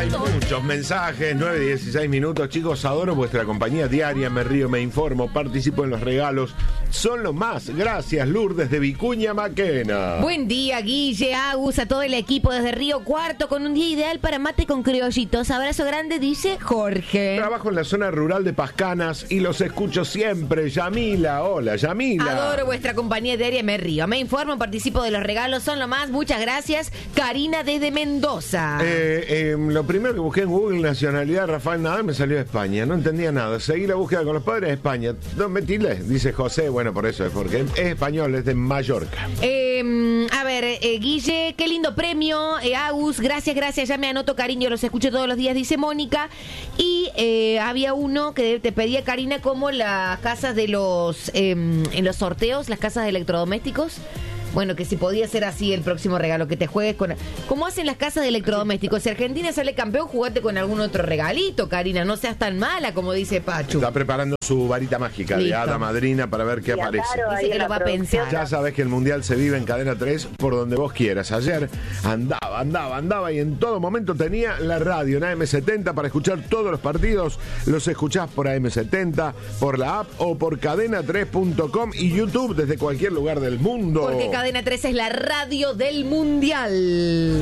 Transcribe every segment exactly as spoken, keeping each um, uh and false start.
Hay muchos mensajes, nueve y dieciséis minutos. Chicos, adoro vuestra compañía diaria, me río, me informo, participo en los regalos. Son lo más. Gracias, Lourdes de Vicuña Maquena. Buen día, Guille, Agus, a todo el equipo desde Río Cuarto, con un día ideal para mate con criollitos. Abrazo grande, dice Jorge. Trabajo en la zona rural de Pascanas y los escucho siempre. Yamila, hola, Yamila. Adoro vuestra compañía diaria, me río, me informo, participo de los regalos. Son lo más. Muchas gracias. Karina desde Mendoza. Eh, eh, lo primero que busqué en Google, nacionalidad Rafael Nadal, me salió de España. No entendía nada. Seguí la búsqueda con los padres de España. No, metile, dice José. Bueno, por eso es, porque es español, es de Mallorca. Eh, a ver, eh, Guille, qué lindo premio. Eh, Agus, gracias, gracias. Ya me anoto, cariño, los escucho todos los días, dice Mónica. Y eh, había uno que te pedía, Karina, como las casas de los, eh, en los sorteos, las casas de electrodomésticos. Bueno, que si podía ser así el próximo regalo, que te juegues con... ¿Cómo hacen las casas de electrodomésticos? Si Argentina sale campeón, jugate con algún otro regalito, Karina. No seas tan mala, como dice Pachu. Está preparando su varita mágica. Listo. De hada madrina para ver qué sí, aparece. Claro, dice que lo va a pensar. Ya sabes que el Mundial se vive en Cadena tres por donde vos quieras. Ayer andaba, andaba, andaba y en todo momento tenía la radio en A M setenta para escuchar todos los partidos. Los escuchás por A M setenta, por la app o por cadena tres punto com y YouTube desde cualquier lugar del mundo. Porque Cadena tres es la radio del Mundial.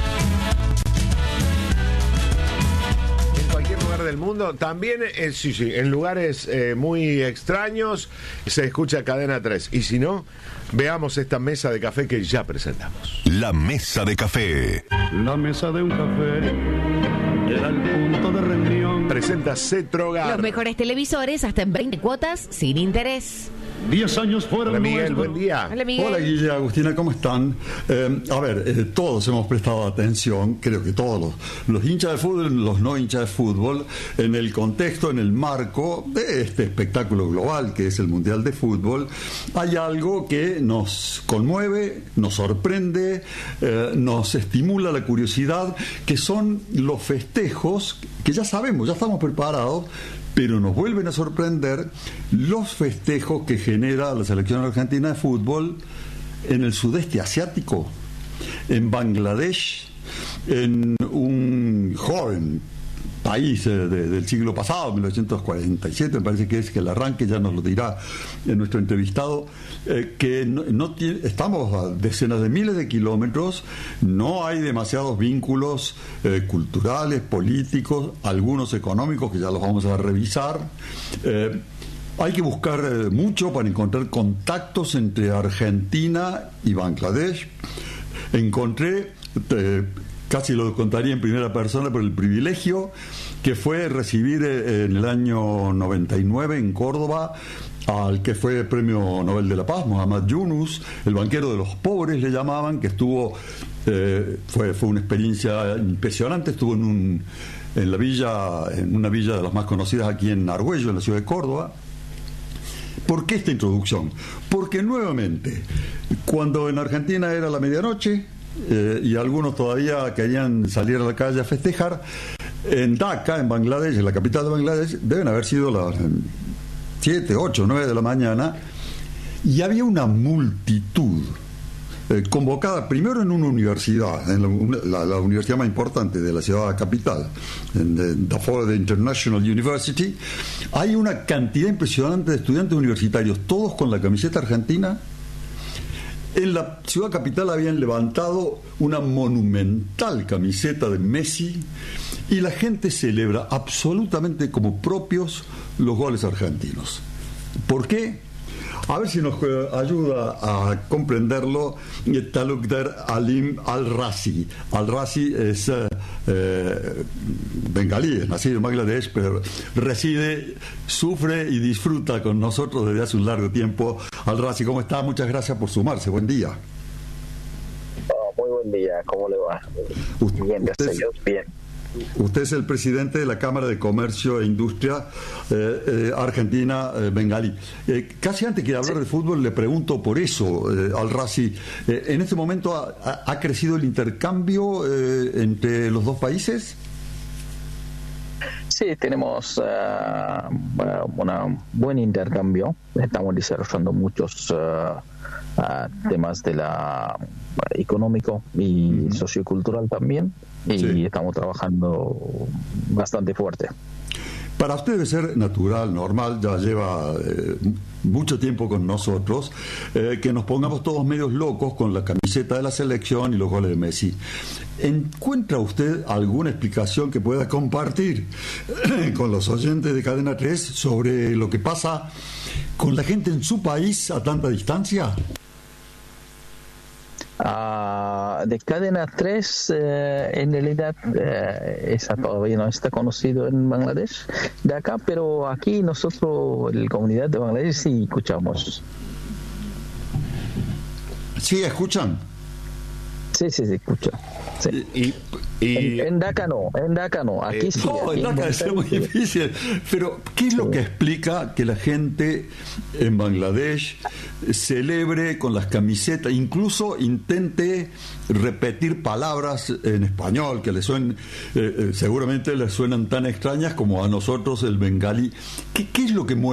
En cualquier lugar del mundo, también, eh, sí, sí, en lugares eh, muy extraños se escucha Cadena tres. Y si no, veamos esta mesa de café que ya presentamos. La mesa de café. La mesa de un café era el punto de reunión. Presenta Cetrogar. Los mejores televisores hasta en veinte cuotas sin interés. Diez años fuera. Hola, Miguel, buen día. Hola, Miguel. Hola, Guille, Agustina, ¿cómo están? Eh, a ver, eh, todos hemos prestado atención, creo que todos los, los hinchas de fútbol, los no hinchas de fútbol, en el contexto, en el marco de este espectáculo global que es el Mundial de Fútbol, hay algo que nos conmueve, nos sorprende, eh, nos estimula la curiosidad, que son los festejos que ya sabemos, ya estamos preparados, pero nos vuelven a sorprender los festejos que genera la selección argentina de fútbol en el sudeste asiático, en Bangladesh, en un joven país de, de, del siglo pasado, mil novecientos cuarenta y siete, me parece que es que el arranque ya nos lo dirá en nuestro entrevistado, eh, que no, no tiene, estamos a decenas de miles de kilómetros, no hay demasiados vínculos eh, culturales, políticos, algunos económicos que ya los vamos a revisar. Eh, hay que buscar eh, mucho para encontrar contactos entre Argentina y Bangladesh. Encontré... Eh, casi lo contaría en primera persona por el privilegio que fue recibir en el año noventa y nueve en Córdoba al que fue Premio Nobel de la Paz, Muhammad Yunus, el banquero de los pobres le llamaban, que estuvo, eh, fue, fue una experiencia impresionante, estuvo en, un, en la villa, en una villa de las más conocidas aquí en Argüello, en la ciudad de Córdoba. ¿Por qué esta introducción? Porque nuevamente, cuando en Argentina era la medianoche, Eh, y algunos todavía querían salir a la calle a festejar, en Dhaka, en Bangladesh, en la capital de Bangladesh, deben haber sido las siete, ocho, nueve de la mañana, y había una multitud eh, convocada primero en una universidad, en la, la, la universidad más importante de la ciudad capital, en, en Dhaka International University. Hay una cantidad impresionante de estudiantes universitarios, todos con la camiseta argentina. En la ciudad capital habían levantado una monumental camiseta de Messi y la gente celebra absolutamente como propios los goles argentinos. ¿Por qué? A ver si nos ayuda a comprenderlo Talukder Alim Al-Razi. Al-Razi es eh, bengalí, es nacido en Bangladesh, pero reside, sufre y disfruta con nosotros desde hace un largo tiempo. Al-Razi, ¿cómo está? Muchas gracias por sumarse. Buen día. Oh, muy buen día. ¿Cómo le va? Usted, bien, gracias a Dios. Bien. Usted es el presidente de la Cámara de Comercio e Industria eh, eh, Argentina eh, Bengalí. Eh, casi antes que hablar sí. de fútbol le pregunto por eso, eh, Al-Razi, eh, ¿en este momento ha, ha crecido el intercambio eh, entre los dos países? Sí, tenemos uh, un buen intercambio. Estamos desarrollando muchos uh, uh, temas de la uh, económico y uh-huh. sociocultural también. y Sí. estamos trabajando bastante fuerte. Para usted debe ser natural, normal, ya lleva eh, mucho tiempo con nosotros, eh, que nos pongamos todos medios locos con la camiseta de la selección y los goles de Messi. ¿Encuentra usted alguna explicación que pueda compartir con los oyentes de Cadena tres sobre lo que pasa con la gente en su país a tanta distancia? Ah, de Cadena tres, eh, en realidad, eh, esa todavía no está conocido en Bangladesh, de acá, pero aquí nosotros, la comunidad de Bangladesh, sí escuchamos. ¿Sí escuchan? Sí, sí, se escucha. Sí. Y, y- En, en Dhaka no, en Dhaka no, aquí Eh, sí. No, aquí en en Dhaka debe ser muy Montevideo. difícil. Pero, ¿qué es lo que explica que la gente en Bangladesh celebre con las camisetas, incluso intente repetir palabras en español que le suenen, eh, eh, seguramente les suenan tan extrañas como a nosotros el bengalí? ¿Qué, qué es lo que mueve